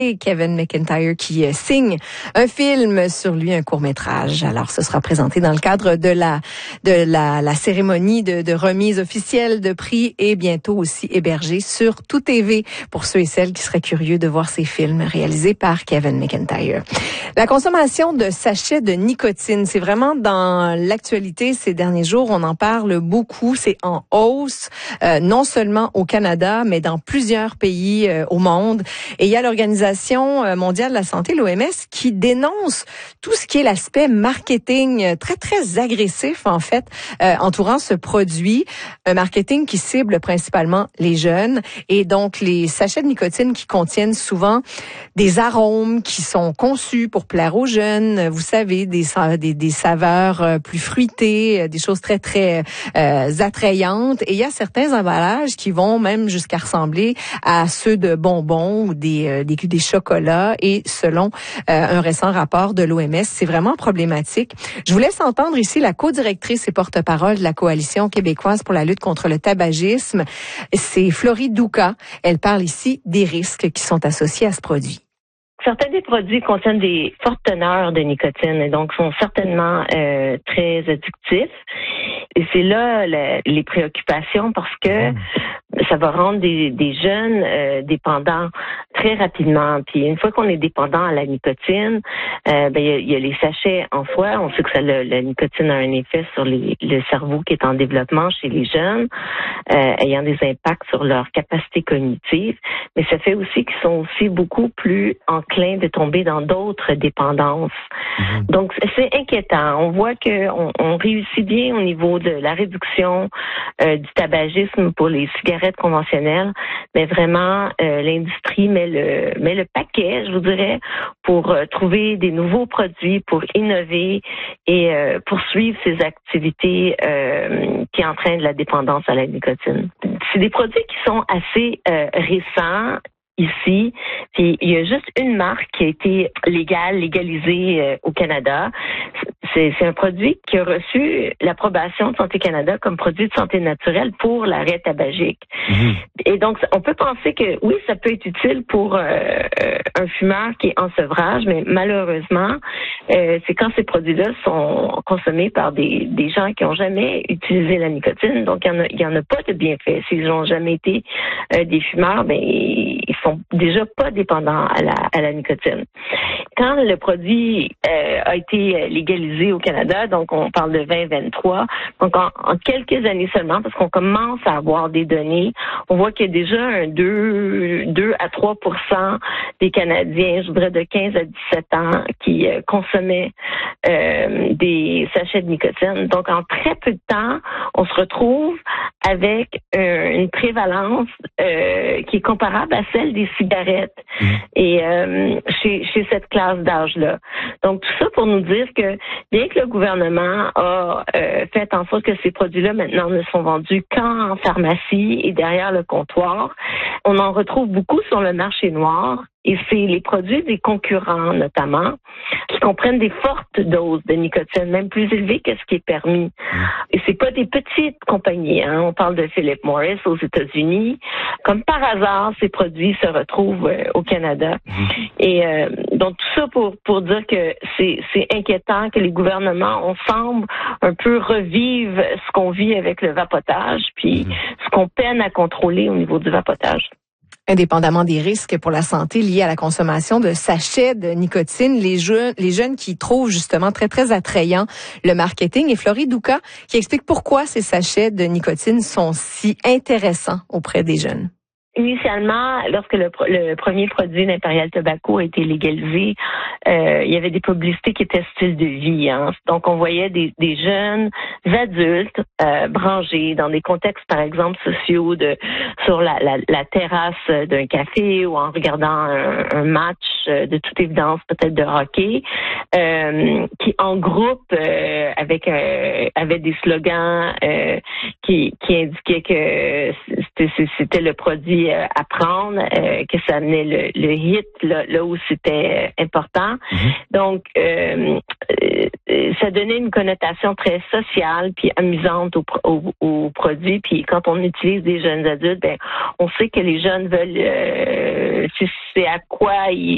Et Kevin McEntire qui signe un film sur lui, un court-métrage. Alors, ce sera présenté dans le cadre de la cérémonie de remise officielle de prix et bientôt aussi hébergé sur Tout TV pour ceux et celles qui seraient curieux de voir ces films réalisés par Kevin McEntire. La consommation de sachets de nicotine, c'est vraiment dans l'actualité ces derniers jours. On en parle beaucoup. C'est en hausse, non seulement au Canada, mais dans plusieurs pays au monde. Et il y a l'Organisation mondiale de la santé, l'OMS, qui dénonce tout ce qui est l'aspect marketing très, très agressif, en fait, entourant ce produit. Un marketing qui cible principalement les jeunes. Et donc, les sachets de nicotine qui contiennent souvent des arômes qui sont conçus pour plaire aux jeunes. Vous savez, des saveurs plus fruitées, des choses très, très attrayantes. Et il y a certains emballages qui vont même jusqu'à ressembler à ceux de bonbons ou des chocolats. Et selon un récent rapport de l'OMS, c'est vraiment problématique. Je vous laisse entendre ici la co-directrice et porte-parole de la Coalition québécoise pour la lutte contre le tabagisme. C'est Florie Douka. Elle parle ici des risques qui sont associés à ce produit. Certains des produits contiennent des fortes teneurs de nicotine et donc sont certainement très addictifs. Et c'est là les préoccupations parce que ça va rendre des jeunes dépendants très rapidement. Puis une fois qu'on est dépendant à la nicotine, il y a les sachets en soi. On sait que la nicotine a un effet sur le cerveau qui est en développement chez les jeunes, ayant des impacts sur leur capacité cognitive. Mais ça fait aussi qu'ils sont aussi beaucoup plus enclins de tomber dans d'autres dépendances. Donc c'est inquiétant. On voit qu'on réussit bien au niveau de la réduction du tabagisme pour les cigarettes conventionnelles, mais vraiment l'industrie met le paquet, je vous dirais, pour trouver des nouveaux produits, pour innover et poursuivre ces activités qui entraînent la dépendance à la nicotine. C'est des produits qui sont assez récents ici. Puis il y a juste une marque qui a été légalisée au Canada. C'est un produit qui a reçu l'approbation de Santé Canada comme produit de santé naturelle pour l'arrêt tabagique. Et donc, on peut penser que oui, ça peut être utile pour un fumeur qui est en sevrage, mais malheureusement, c'est quand ces produits-là sont consommés par des gens qui n'ont jamais utilisé la nicotine. Donc, il y en a pas de bienfaits. S'ils n'ont jamais été des fumeurs, ben ils sont déjà pas dépendants à la nicotine. Quand le produit a été légalisé au Canada, donc on parle de 2023, donc en quelques années seulement, parce qu'on commence à avoir des données, on voit qu'il y a déjà un 2 à 3% des Canadiens, je voudrais de 15 à 17 ans, qui consommaient des sachets de nicotine. Donc en très peu de temps, on se retrouve avec une prévalence qui est comparable à celle des cigarettes et chez cette classe d'âge-là. Donc tout ça pour nous dire que bien que le gouvernement a fait en sorte que ces produits-là maintenant ne sont vendus qu'en pharmacie et derrière le comptoir, on en retrouve beaucoup sur le marché noir. Et c'est les produits des concurrents, notamment, qui comprennent des fortes doses de nicotine, même plus élevées que ce qui est permis. Et c'est pas des petites compagnies, hein. On parle de Philip Morris aux États-Unis. Comme par hasard, ces produits se retrouvent au Canada. Et donc tout ça pour dire que c'est inquiétant que les gouvernements, on semble un peu revivre ce qu'on vit avec le vapotage, puis ce qu'on peine à contrôler au niveau du vapotage. Indépendamment des risques pour la santé liés à la consommation de sachets de nicotine, les jeunes qui trouvent justement très, très attrayant le marketing. Et Florie Douka qui explique pourquoi ces sachets de nicotine sont si intéressants auprès des jeunes. Initialement, lorsque le premier produit d'Imperial Tobacco a été légalisé, il y avait des publicités qui étaient style de vie. Hein. Donc, on voyait des jeunes adultes branchés dans des contextes, par exemple, sociaux, sur la terrasse d'un café ou en regardant un match de toute évidence, peut-être de hockey, qui en groupe avaient des slogans qui indiquaient que c'était le produit à prendre, que ça amenait le hit là où c'était important. Donc, ça donnait une connotation très sociale puis amusante au produit. Puis quand on utilise des jeunes adultes, ben on sait que les jeunes veulent, c'est à quoi ils